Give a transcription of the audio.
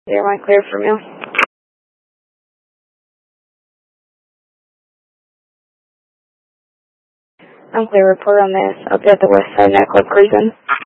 Airline clear for meal. I'm clear. Report on this. I'll be at the west side nightclub cruising.